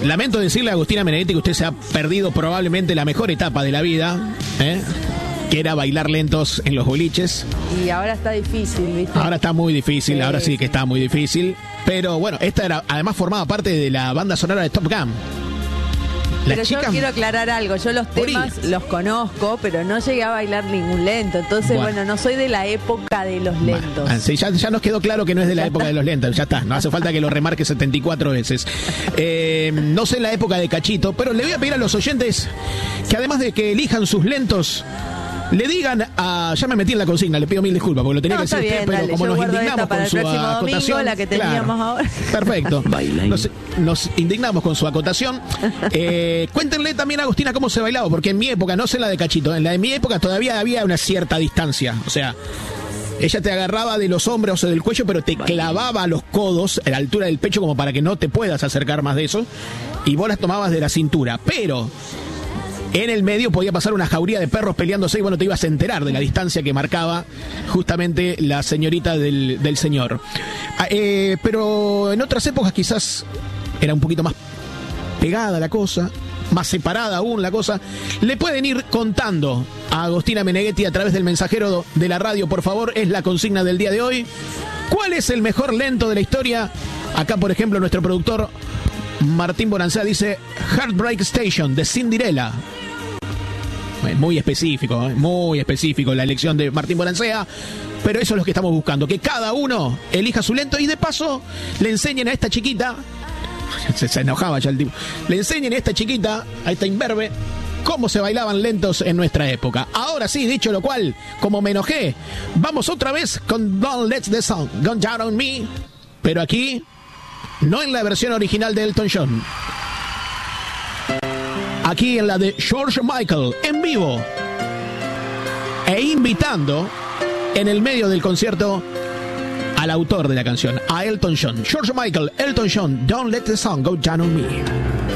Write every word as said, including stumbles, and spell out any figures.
lamento decirle a Agustina Meneghetti que usted se ha perdido probablemente la mejor etapa de la vida, ¿eh? que era bailar lentos en los boliches. Y ahora está difícil, ¿viste? Ahora está muy difícil, Sí. ahora sí que está muy difícil. Pero bueno, esta era además formaba parte de la banda sonora de Top Gun. Las Pero chicas... yo quiero aclarar algo, yo los temas Morías. los conozco, pero no llegué a bailar ningún lento, entonces Bueno. bueno, no soy de la época de los lentos. Ah, sí, ya, ya nos quedó claro que no es de la Ya época está. de los lentos, ya está, no hace falta que lo remarque setenta y cuatro veces. Eh, no sé la época de Cachito, pero le voy a pedir a los oyentes que además de que elijan sus lentos, le digan a... Ya me metí en la consigna, le pido mil disculpas porque lo tenía No, que está decir bien, usted, pero dale, como yo nos guardo indignamos esta para con el su próximo domingo, acotación... la que teníamos ahora. Perfecto. Baila. Nos, nos indignamos con su acotación. Eh, cuéntenle también a Agustina cómo se bailaba, porque en mi época, no sé la de Cachito, en la de mi época todavía había una cierta distancia. O sea, ella te agarraba de los hombros o del cuello, pero te clavaba los codos a la altura del pecho como para que no te puedas acercar más de eso. Y vos las tomabas de la cintura. Pero... en el medio podía pasar una jauría de perros peleándose y bueno, te ibas a enterar de la distancia que marcaba justamente la señorita del, del señor. Ah, eh, pero en otras épocas quizás era un poquito más pegada la cosa, más separada aún la cosa. Le pueden ir contando a Agustina Meneghetti a través del mensajero de la radio, por favor, es la consigna del día de hoy. ¿Cuál es el mejor lento de la historia? Acá, por ejemplo, nuestro productor Martín Bonancea dice Heartbreak Station de Cinderella. Muy específico, ¿eh? muy específico la elección de Martín Bonancea, pero eso es lo que estamos buscando, que cada uno elija su lento y de paso le enseñen a esta chiquita, se, se enojaba ya el tipo, le enseñen a esta chiquita, a esta imberbe, cómo se bailaban lentos en nuestra época. Ahora sí, dicho lo cual, como me enojé, vamos otra vez con Don't Let the Sun Go Down on Me, pero aquí, no en la versión original de Elton John. Aquí en la de George Michael, en vivo. E invitando en el medio del concierto al autor de la canción, a Elton John. George Michael, Elton John, Don't Let the Sun Go Down on Me.